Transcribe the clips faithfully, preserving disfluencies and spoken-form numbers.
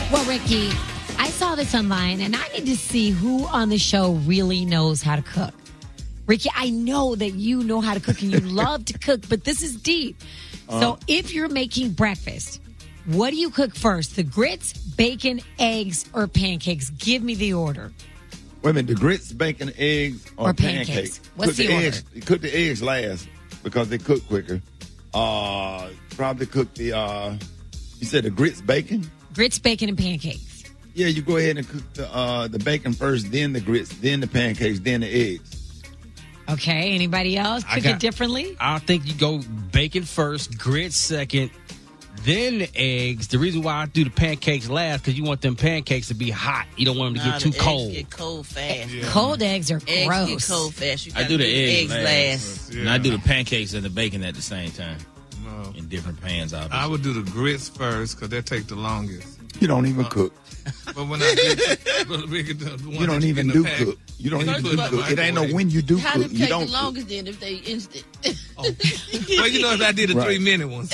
Well, Ricky, I saw this online, and I need to see who on the show really knows how to cook. Ricky, I know that you know how to cook and you love to cook, but this is deep. Uh, so if you're making breakfast, what do you cook first? The grits, bacon, eggs, or pancakes? Give me the order. Wait a minute, the grits, bacon, eggs, or, or pancakes? pancakes? What's cook the, the order? Eggs, cook the eggs last because they cook quicker. Uh, probably cook the, uh, you said the grits, bacon? Grits, bacon, and pancakes. Yeah, you go ahead and cook the uh, the bacon first, then the grits, then the pancakes, then the eggs. Okay, anybody else cook got, it differently? I think you go bacon first, grits second, then the eggs. The reason why I do the pancakes last because you want them pancakes to be hot. You don't want them to nah, get too the cold. Eggs get cold fast. Yeah. Cold eggs are eggs gross. Eggs get cold fast. You I do the eggs, eggs last. last. Yeah. And I do the pancakes and the bacon at the same time. No. In different pans, obviously. I would do the grits first because that take the longest. You don't even uh, cook. But when I do, but we could do the you don't even do pack, cook. You don't even do cook. It ain't no when you do How cook. How you take don't the longest then if they instant? Oh. Well, you know if I did the right. three minute ones.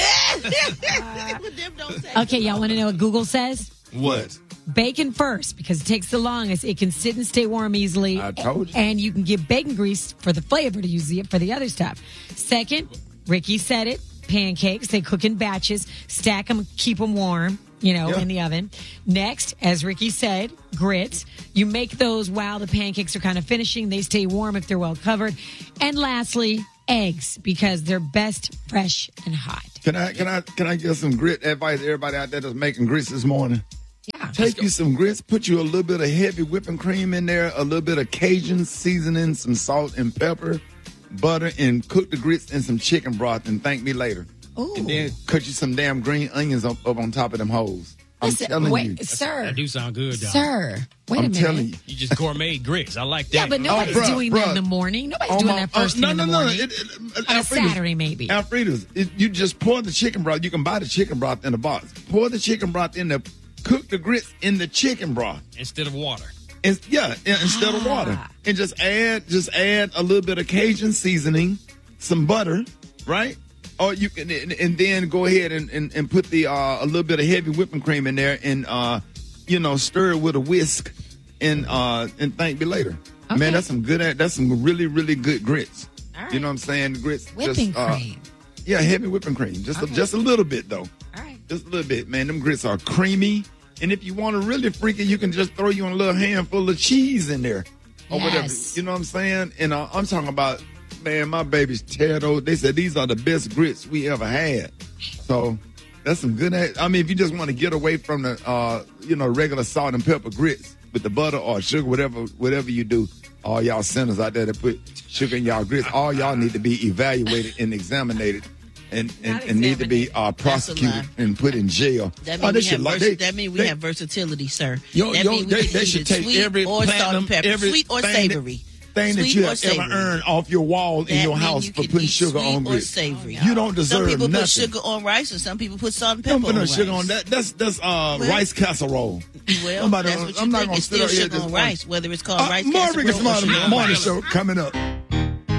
uh, okay, y'all want to know what Google says? What? Bacon first because it takes the longest. It can sit and stay warm easily. I told you. And you can get bacon grease for the flavor to use it for the other stuff. Second, Ricky said it. Pancakes. They cook in batches. Stack them, keep them warm, you know, yeah. in the oven. Next, as Ricky said, grits. You make those while the pancakes are kind of finishing. They stay warm if they're well covered. And lastly, eggs because they're best fresh and hot. Can I can I can I give some grit advice to everybody out there that's making grits this morning? Yeah. Take you some grits, put you a little bit of heavy whipping cream in there, a little bit of Cajun seasoning, some salt and pepper, butter, and cook the grits in some chicken broth and thank me later. Ooh. And then cut you some damn green onions up, up on top of them hoes. I'm Listen, telling wait, you. Sir. That do sound good, dog. Sir. Wait I'm a minute. telling you. You just gourmet grits. I like that. Yeah, but nobody's oh, bruh, doing bruh. that in the morning. Nobody's oh, doing my, that first oh, thing no, in the no, morning. No, no. On a Saturday, maybe. Alfreda's, it, you just pour the chicken broth. You can buy the chicken broth in the box. Pour the chicken broth in the, cook the grits in the chicken broth. Instead of water. And, yeah, instead ah. of water. And just add, just add a little bit of Cajun seasoning, some butter, right? Or you can, and, and then go ahead and, and, and put the uh, a little bit of heavy whipping cream in there, and uh, you know, stir it with a whisk, and uh, and thank me later. Okay. Man, that's some good. That's some really really good grits. All right. You know what I'm saying? Grits. Whipping just, uh, cream. Yeah, heavy whipping cream. Just okay. a, just a little bit though. All right. Just a little bit, man. Them grits are creamy, and if you want to really freak it, you can just throw you a little handful of cheese in there, or yes. whatever. You know what I'm saying? And uh, I'm talking about. Man, my babies tear those. They said these are the best grits we ever had. So that's some good. I mean, if you just want to get away from the, uh, you know, regular salt and pepper grits with the butter or sugar, whatever, whatever you do, all y'all sinners out there that put sugar in y'all grits, all y'all need to be evaluated and examined, and and, and need to be uh, prosecuted and put in jail. That means oh, we, should, have, like, vers- they, that mean we they, have versatility, sir. Yo, that yo, mean we they, can they eat should it take sweet every or salt and pepper, every sweet or savory. That, thing Sweet that you or have savory. ever earned off your wall that in your house you for putting sugar on grits. Savory. You don't deserve Some people nothing. put sugar on rice, and some people put salt and pepper Don't put no on sugar rice. on that. That's that's uh, well, rice casserole. Well, Somebody, that's what you I'm think. not It's gonna still sit sugar here on just rice, whether it's called uh, rice Marvin casserole or Morning sugar on morning rice. show coming up.